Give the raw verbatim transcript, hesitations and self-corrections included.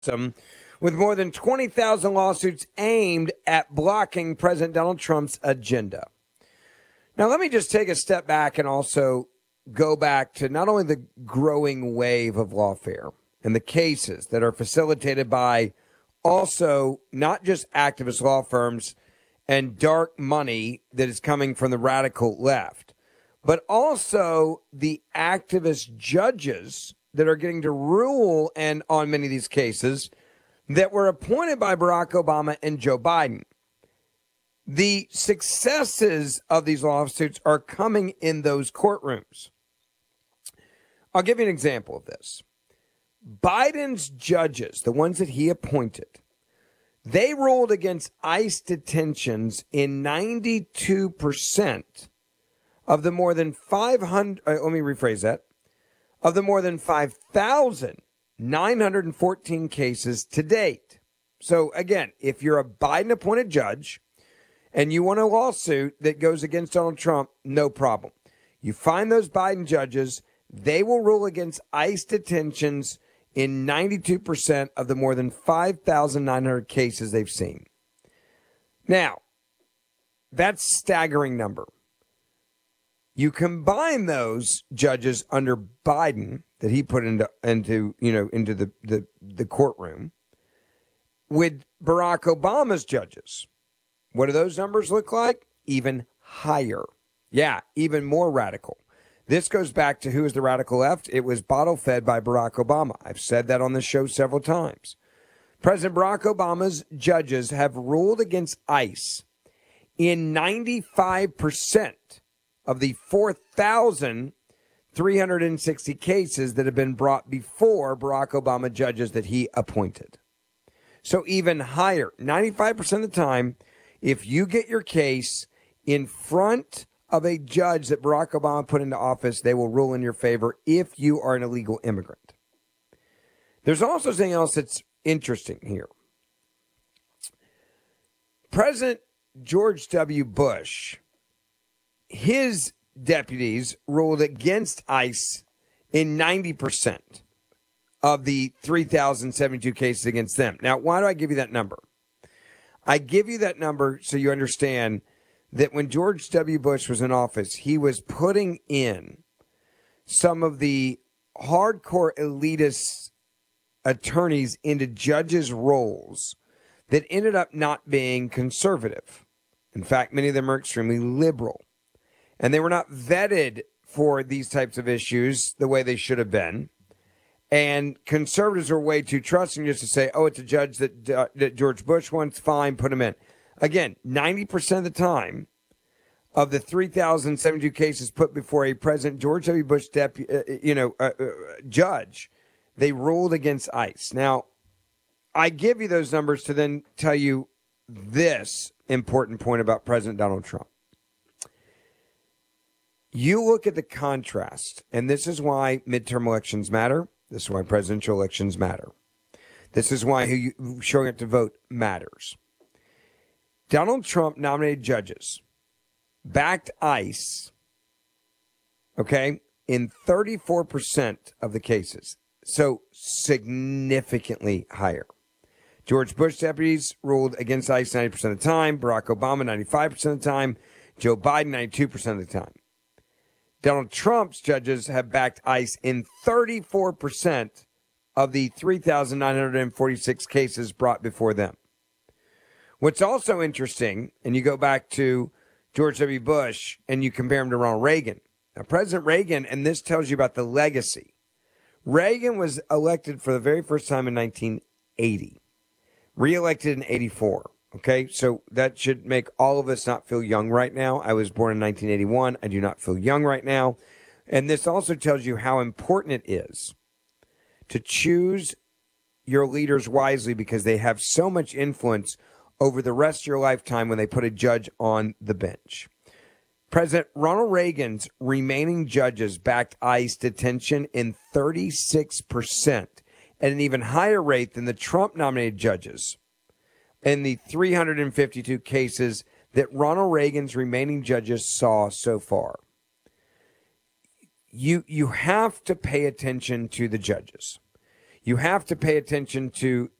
with more than twenty thousand lawsuits aimed at blocking President Donald Trump's agenda. Now, let me just take a step back and also go back to not only the growing wave of lawfare and the cases that are facilitated by also not just activist law firms and dark money that is coming from the radical left, but also the activist judges that are getting to rule and on many of these cases that were appointed by Barack Obama and Joe Biden. The successes of these lawsuits are coming in those courtrooms. I'll give you an example of this. Biden's judges, the ones that he appointed, they ruled against ICE detentions in ninety-two percent of the more than five hundred, uh, let me rephrase that, of the more than five thousand nine hundred fourteen cases to date. So again, if you're a Biden appointed judge and you want a lawsuit that goes against Donald Trump, no problem. You find those Biden judges, they will rule against ICE detentions in ninety-two percent of the more than five thousand nine hundred cases they've seen. Now, that's a staggering number. You combine those judges under Biden that he put into into you know into the, the, the courtroom with Barack Obama's judges. What do those numbers look like? Even higher. Yeah, even more radical. This goes back to who is the radical left. It was bottle fed by Barack Obama. I've said that on this show several times. President Barack Obama's judges have ruled against ICE in ninety-five percent of the four thousand three hundred sixty cases that have been brought before Barack Obama judges that he appointed. So even higher, ninety-five percent of the time, if you get your case in front of a judge that Barack Obama put into office, they will rule in your favor if you are an illegal immigrant. There's also something else that's interesting here. President George W. Bush, his deputies ruled against ICE in ninety percent of the three thousand seventy-two cases against them. Now, why do I give you that number? I give you that number so you understand that when George W. Bush was in office, he was putting in some of the hardcore elitist attorneys into judges' roles that ended up not being conservative. In fact, many of them are extremely liberal. And they were not vetted for these types of issues the way they should have been. And conservatives are way too trusting just to say, oh, it's a judge that, uh, that George Bush wants, fine, put him in. Again, ninety percent of the time of the three thousand seventy-two cases put before a President George W. Bush depu- uh, you know, uh, uh, judge, they ruled against ICE. Now, I give you those numbers to then tell you this important point about President Donald Trump. You look at the contrast, and this is why midterm elections matter. This is why presidential elections matter. This is why who you, showing up to vote matters. Donald Trump nominated judges, backed ICE, okay, in thirty-four percent of the cases. So significantly higher. George Bush deputies ruled against ICE ninety percent of the time. Barack Obama ninety-five percent of the time. Joe Biden ninety-two percent of the time. Donald Trump's judges have backed ICE in thirty-four percent of the three thousand nine hundred forty-six cases brought before them. What's also interesting, and you go back to George W. Bush and you compare him to Ronald Reagan. Now, President Reagan, and this tells you about the legacy. Reagan was elected for the very first time in nineteen eighty, reelected in eighty-four. Okay, so that should make all of us not feel young right now. I was born in nineteen eighty-one. I do not feel young right now. And this also tells you how important it is to choose your leaders wisely because they have so much influence over the rest of your lifetime when they put a judge on the bench. President Ronald Reagan's remaining judges backed ICE detention in thirty-six percent at an even higher rate than the Trump-nominated judges in the three hundred fifty-two cases that Ronald Reagan's remaining judges saw so far. You, you have to pay attention to the judges. You have to pay attention to